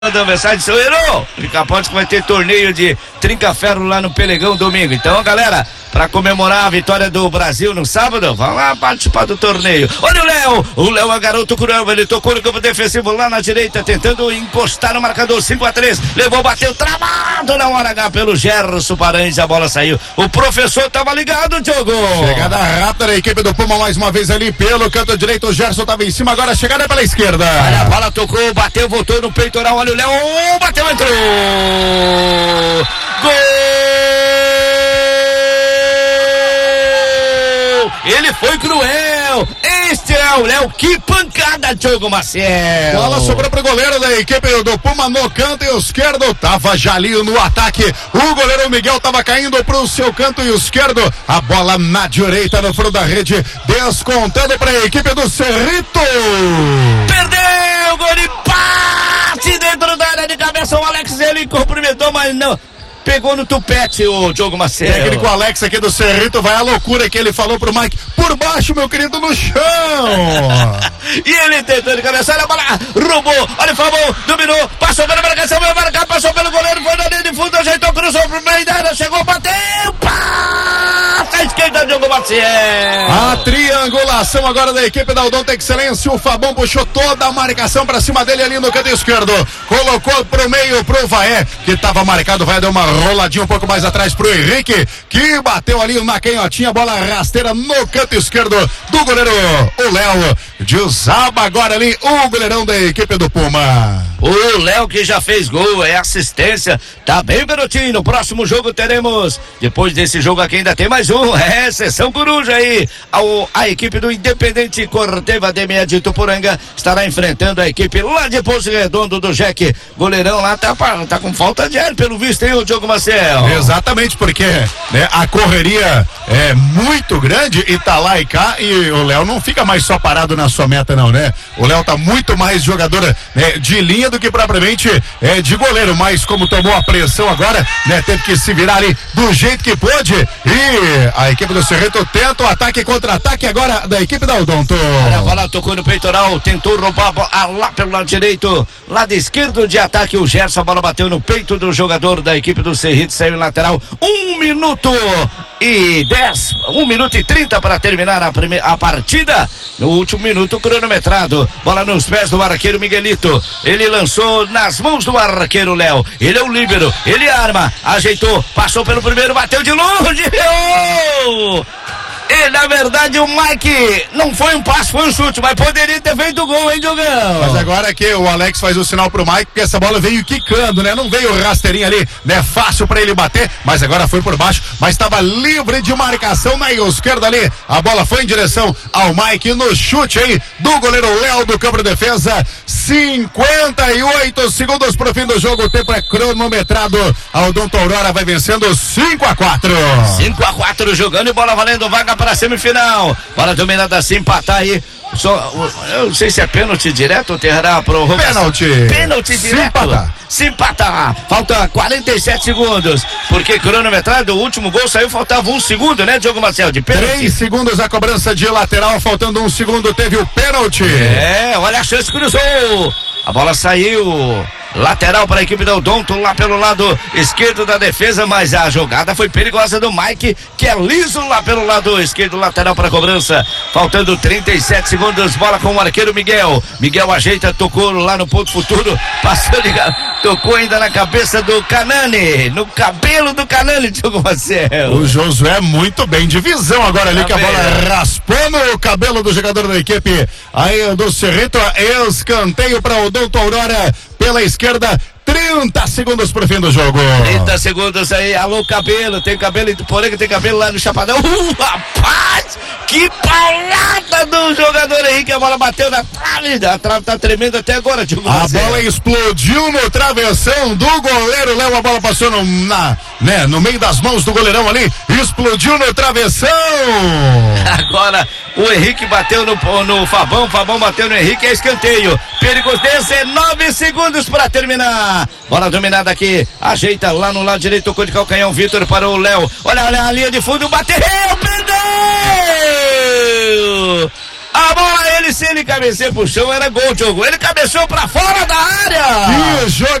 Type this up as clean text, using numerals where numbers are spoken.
Mandou mensagem, seu Heron, fica pronto que vai ter torneio de trinca-ferro lá no Pelegão domingo. Então, galera, pra comemorar a vitória do Brasil no sábado, vamos lá participar do torneio. Olha o Léo é garoto curão, ele tocou no campo defensivo lá na direita, tentando encostar no marcador, 5-3, levou, bateu, travado na hora H pelo Gerson Paranhos, a bola saiu. O professor tava ligado, Diogo. Chegada rápida da equipe do Puma mais uma vez ali pelo canto direito, o Gerson tava em cima, agora a chegada é pela esquerda. Olha, a bola tocou, bateu, voltou no peitoral, olha o Léo, bateu, entrou. Gol! Ele foi cruel. Este é o Léo. Que pancada, Diogo Maciel. Bola sobrou pro goleiro da equipe do Puma no canto esquerdo. Tava Jalinho no ataque. O goleiro Miguel tava caindo pro seu canto esquerdo. A bola na direita no fundo da rede. Descontando pra equipe do Cerrito. Perdeu o gol de parte dentro da área de cabeça. O Alex, ele cumprimentou, mas não. Pegou no tupete o Diogo Maciel. Técnico Alex aqui do Cerrito, vai a loucura que ele falou pro Mike. Por baixo, meu querido, no chão. E ele tentou de cabeça, olha a bola, roubou, olha o Fabão, dominou, passou pela marcação, vai marcar, passou pelo goleiro, foi na linha de fundo, ajeitou, cruzou pro meio da área, chegou, bateu, passa a esquerda, Diogo Maciel. A triangulação agora da equipe da Odonto Excelência, o Fabão puxou toda a marcação pra cima dele ali no canto esquerdo, colocou pro meio pro Vaé, que tava marcado, vai dar uma roladinha um pouco mais atrás pro Henrique, que bateu ali na canhotinha, bola rasteira no canto esquerdo do goleiro, o Léo. Desaba agora ali o goleirão da equipe do Puma. O Léo que já fez gol, é assistência, tá bem, garotinho. No próximo jogo teremos, depois desse jogo aqui ainda tem mais um, sessão coruja aí. A equipe do Independente Corteva de Meia de Tuporanga estará enfrentando a equipe lá de Poço Redondo do Jeque. Goleirão lá tá com falta de ar, pelo visto, hein, o Diogo Maciel. Exatamente, porque né, a correria é muito grande e tá lá e cá, e o Léo não fica mais só parado na sua meta não, né? O Léo tá muito mais jogador de linha do que propriamente de goleiro, mas como tomou a pressão agora, né, teve que se virar ali do jeito que pôde, e a equipe do Cerrito tenta o ataque contra-ataque agora da equipe da Odonto. A bola tocou no peitoral, tentou roubar lá pelo lado direito, lado esquerdo de ataque, o Gerson, a bola bateu no peito do jogador da equipe do Cerrito, saiu lateral, 1 minuto e 30 para terminar a partida. No último minuto cronometrado, bola nos pés do arqueiro Miguelito, ele lançou nas mãos do arqueiro Léo, ele é o líbero, ele arma, ajeitou, passou pelo primeiro, bateu de longe, e na verdade o Mike não foi um passe, foi um chute, mas poderia ter feito gol, hein, Diogão? Mas agora que o Alex faz o sinal pro Mike, porque essa bola veio quicando, né? Não veio rasteirinha ali, né? Fácil pra ele bater, mas agora foi por baixo, mas estava livre de marcação na esquerda ali. A bola foi em direção ao Mike no chute aí do goleiro Léo do campo de defesa. 58 segundos pro fim do jogo, o tempo é cronometrado. A Odonto Aurora vai vencendo 5-4. 5-4 jogando e bola valendo vaga para a semifinal. Bola dominada assim, empatar aí. Eu não sei se é pênalti direto ou terá prorrogação. Pênalti direto. Se empatar. Falta 47 segundos. Porque cronometrado, o último gol saiu, faltava 1 segundo, né, Diogo Maciel? De pênalti. 3 segundos a cobrança de lateral, faltando 1 segundo, teve o pênalti. Olha a chance, cruzou. A bola saiu. Lateral para a equipe da Odonto, lá pelo lado esquerdo da defesa, mas a jogada foi perigosa do Mike, que é liso lá pelo lado esquerdo, lateral para a cobrança, faltando 37 segundos, bola com o arqueiro Miguel ajeita, tocou lá no ponto futuro, passou ligado, tocou ainda na cabeça do Canani, no cabelo do Canani, Diogo Maciel. O Josué muito bem de visão agora ali, que a bola raspou no cabelo do jogador da equipe aí do Cerrito, escanteio para o Odonto Aurora pela esquerda, 30 segundos pro fim do jogo. 30 segundos aí, alô cabelo, tem cabelo, porém tem cabelo lá no Chapadão, rapaz, que paulada do jogador Henrique, a bola bateu na trave tá tremendo até agora, Diogo Maciel. A bola explodiu no travessão do goleiro Léo, a bola passou no meio das mãos do goleirão ali, explodiu no travessão. Agora o Henrique bateu no Fabão, Fabão bateu no Henrique, é escanteio, perigoso, 19 segundos para terminar. Bola dominada aqui, ajeita lá no lado direito, tocou de calcanhão, Vitor para o Léo, olha a linha de fundo, bateu, perdeu! a bola, se ele cabeceia pro chão, era gol, Diogo. Ele cabeceou pra fora da área. Que